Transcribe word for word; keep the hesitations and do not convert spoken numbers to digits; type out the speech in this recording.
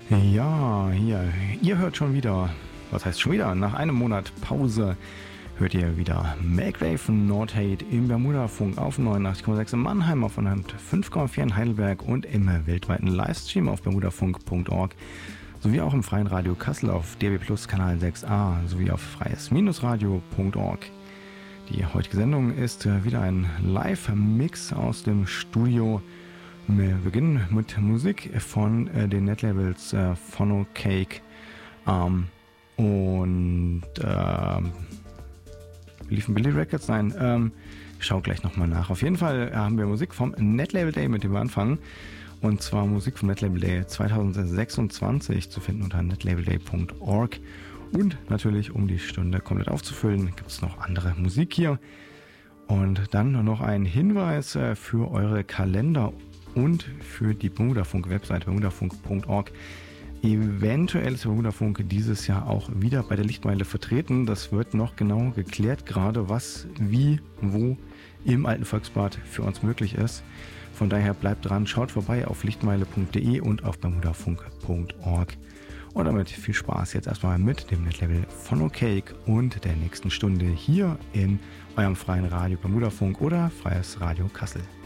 Ja, hier, ihr hört schon wieder, was heißt schon wieder, nach einem Monat Pause hört ihr wieder Magrave Nordhate im Bermuda-Funk auf neunundachtzig Komma sechs in Mannheim, auf hundertfünf Komma vier in Heidelberg und im weltweiten Livestream auf bermudafunk punkt org sowie auch im Freien Radio Kassel auf D A B Plus Kanal sechs a sowie auf freies radio punkt org. Die heutige Sendung ist wieder ein Live-Mix aus dem Studio. Wir beginnen mit Musik von äh, den Netlabels äh, Phonocake ähm, und äh, liefen Billy Records? Nein, ähm, ich schaue gleich nochmal nach. Auf jeden Fall haben wir Musik vom Netlabel Day, mit dem wir anfangen. Und zwar Musik vom Netlabel Day zwanzig sechsundzwanzig zu finden unter netlabelday punkt org. Und natürlich, um die Stunde komplett aufzufüllen, gibt es noch andere Musik hier. Und dann noch ein Hinweis äh, für eure Kalender und für die Bermudafunk-Webseite bermudafunk punkt org. Eventuell ist Bermudafunk dieses Jahr auch wieder bei der Lichtmeile vertreten. Das wird noch genau geklärt, gerade was, wie, wo im Alten Volksbad für uns möglich ist. Von daher bleibt dran, schaut vorbei auf lichtmeile punkt de und auf bermudafunk punkt org. Und damit viel Spaß jetzt erstmal mit dem Netlabel Phonocake und der nächsten Stunde hier in eurem freien Radio Bermudafunk oder Freies Radio Kassel.